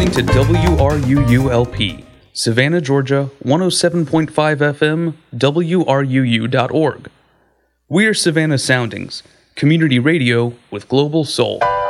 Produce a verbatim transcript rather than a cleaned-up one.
listening to W R U U L P, Savannah, Georgia, one oh seven point five F M, W R U U dot org. We are Savannah Soundings, community radio with global soul.